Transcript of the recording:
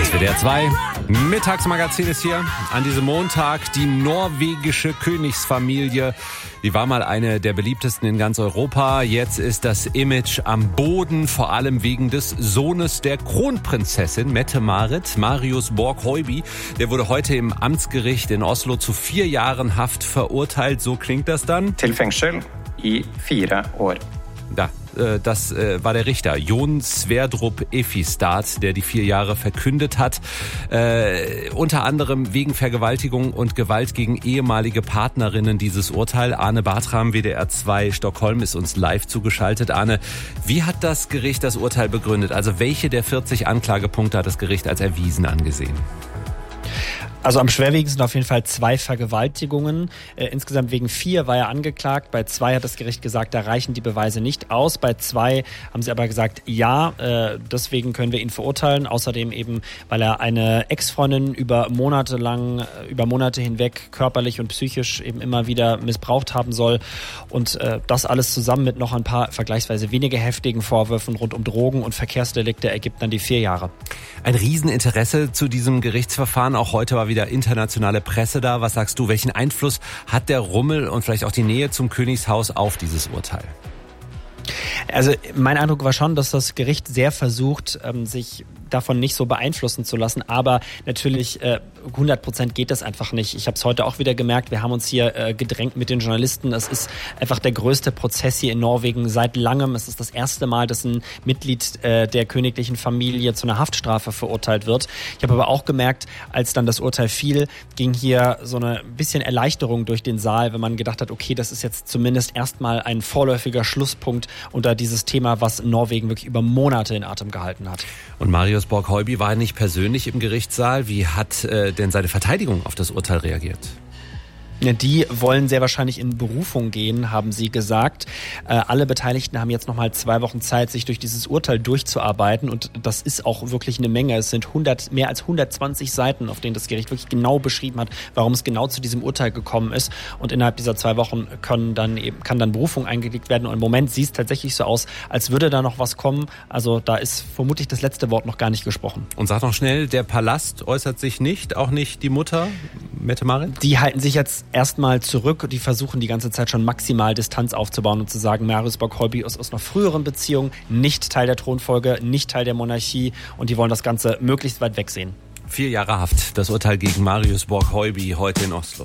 SWR 2, Mittagsmagazin ist hier an diesem Montag. Die norwegische Königsfamilie, die war mal eine der beliebtesten in ganz Europa. Jetzt ist das Image am Boden, vor allem wegen des Sohnes der Kronprinzessin Mette-Marit, Marius Borg-Høiby. Der wurde heute im Amtsgericht in Oslo zu 4 Jahren Haft verurteilt. So klingt das dann. Til fengsel i 4 år. Das war der Richter Jon Sverdrup Efistad, der die 4 Jahre verkündet hat. Unter anderem wegen Vergewaltigung und Gewalt gegen ehemalige Partnerinnen dieses Urteil. Arne Bartram, WDR 2 Stockholm, ist uns live zugeschaltet. Arne, wie hat das Gericht das Urteil begründet? Also welche der 40 Anklagepunkte hat das Gericht als erwiesen angesehen? Also am schwerwiegendsten auf jeden Fall 2 Vergewaltigungen. Insgesamt wegen 4 war er angeklagt. Bei 2 hat das Gericht gesagt, da reichen die Beweise nicht aus. Bei 2 haben sie aber gesagt, ja, deswegen können wir ihn verurteilen. Außerdem eben, weil er eine Ex-Freundin über Monate hinweg körperlich und psychisch eben immer wieder missbraucht haben soll. Und das alles zusammen mit noch ein paar vergleichsweise weniger heftigen Vorwürfen rund um Drogen und Verkehrsdelikte ergibt dann die 4 Jahre. Ein Rieseninteresse zu diesem Gerichtsverfahren. Auch heute war wieder internationale Presse da. Was sagst du, welchen Einfluss hat der Rummel und vielleicht auch die Nähe zum Königshaus auf dieses Urteil? Also mein Eindruck war schon, dass das Gericht sehr versucht, sich davon nicht so beeinflussen zu lassen. Aber natürlich 100% geht das einfach nicht. Ich habe es heute auch wieder gemerkt. Wir haben uns hier gedrängt mit den Journalisten. Es ist einfach der größte Prozess hier in Norwegen seit langem. Es ist das erste Mal, dass ein Mitglied der königlichen Familie zu einer Haftstrafe verurteilt wird. Ich habe aber auch gemerkt, als dann das Urteil fiel, ging hier so eine bisschen Erleichterung durch den Saal, wenn man gedacht hat, okay, das ist jetzt zumindest erstmal ein vorläufiger Schlusspunkt unter dieses Thema, was Norwegen wirklich über Monate in Atem gehalten hat. Und Marius Borg-Høiby war nicht persönlich im Gerichtssaal. Wie hat denn seine Verteidigung auf das Urteil reagiert? Die wollen sehr wahrscheinlich in Berufung gehen, haben sie gesagt. Alle Beteiligten haben jetzt nochmal 2 Wochen Zeit, sich durch dieses Urteil durchzuarbeiten. Und das ist auch wirklich eine Menge. Es sind mehr als 120 Seiten, auf denen das Gericht wirklich genau beschrieben hat, warum es genau zu diesem Urteil gekommen ist. Und innerhalb dieser 2 Wochen kann dann Berufung eingelegt werden. Und im Moment sieht es tatsächlich so aus, als würde da noch was kommen. Also da ist vermutlich das letzte Wort noch gar nicht gesprochen. Und sag noch schnell, der Palast äußert sich nicht, auch nicht die Mutter, Mette-Marit? Die halten sich jetzt erstmal zurück. Die versuchen die ganze Zeit schon maximal Distanz aufzubauen und zu sagen, Marius Borg-Høiby ist aus einer früheren Beziehung nicht Teil der Thronfolge, nicht Teil der Monarchie und die wollen das Ganze möglichst weit wegsehen. 4 Jahre Haft, das Urteil gegen Marius Borg-Høiby heute in Oslo.